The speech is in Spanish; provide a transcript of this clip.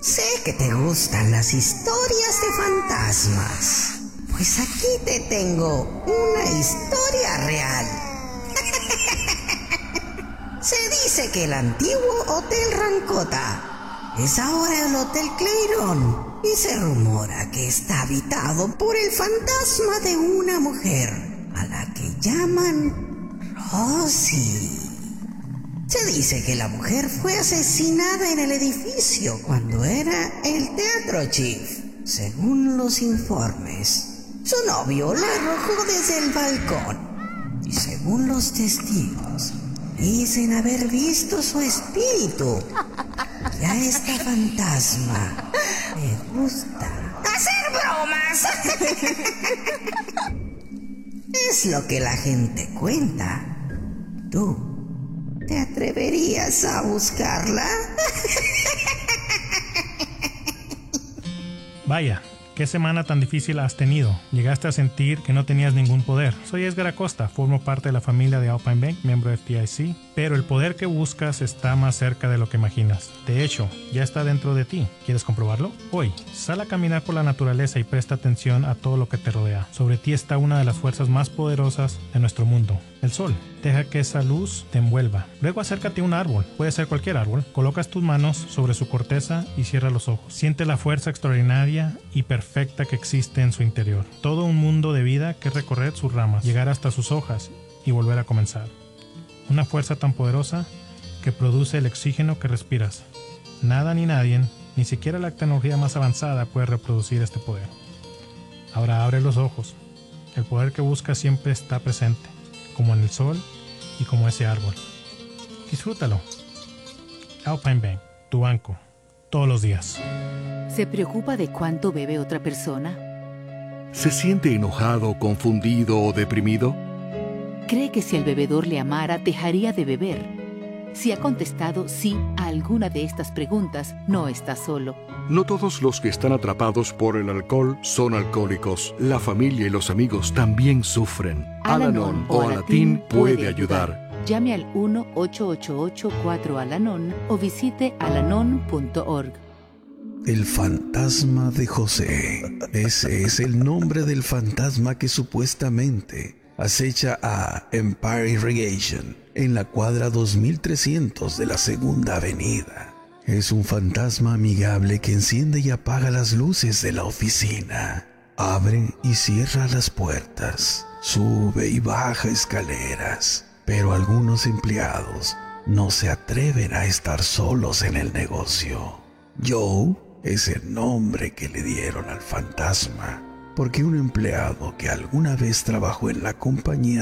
Sé que te gustan las historias de fantasmas. Pues aquí te tengo una historia real. Se dice que el antiguo Hotel Rancota es ahora el Hotel Clairon y se rumora que está habitado por el fantasma de una mujer a la que llaman Rosie. Se dice que la mujer fue asesinada en el edificio cuando era el Teatro Chief. Según los informes, su novio la arrojó desde el balcón. Y según los testigos, dicen haber visto su espíritu. Y a esta fantasma le gusta hacer bromas. Es lo que la gente cuenta. ¿Tú te atreverías a buscarla? Vaya, qué semana tan difícil has tenido. Llegaste a sentir que no tenías ningún poder. Soy Edgar Acosta, formo parte de la familia de Alpine Bank, miembro de FDIC, pero el poder que buscas está más cerca de lo que imaginas. De hecho, ya está dentro de ti. ¿Quieres comprobarlo? Hoy, sal a caminar por la naturaleza y presta atención a todo lo que te rodea. Sobre ti está una de las fuerzas más poderosas de nuestro mundo, el sol. Deja que esa luz te envuelva. Luego acércate a un árbol, puede ser cualquier árbol. Colocas tus manos sobre su corteza y cierra los ojos. Siente la fuerza extraordinaria y perfecta que existe en su interior. Todo un mundo de vida que recorrer sus ramas, llegar hasta sus hojas y volver a comenzar. Una fuerza tan poderosa que produce el oxígeno que respiras. Nada ni nadie, ni siquiera la tecnología más avanzada puede reproducir este poder. Ahora abre los ojos. El poder que buscas siempre está presente, como en el sol y como ese árbol. Disfrútalo. Alpine Bank, tu banco, todos los días. ¿Se preocupa de cuánto bebe otra persona? ¿Se siente enojado, confundido o deprimido? ¿Cree que si el bebedor le amara, dejaría de beber? Si ha contestado sí a alguna de estas preguntas, no está solo. No todos los que están atrapados por el alcohol son alcohólicos. La familia y los amigos también sufren. Al-Anon o Alatín puede ayudar. Llame al 1-888-4-ALANON o visite alanon.org. El fantasma de José. Ese es el nombre del fantasma que supuestamente acecha a Empire Irrigation en la cuadra 2300 de la Segunda Avenida. Es un fantasma amigable que enciende y apaga las luces de la oficina, abre y cierra las puertas, sube y baja escaleras, pero algunos empleados no se atreven a estar solos en el negocio. Joe es el nombre que le dieron al fantasma, porque un empleado que alguna vez trabajó en la compañía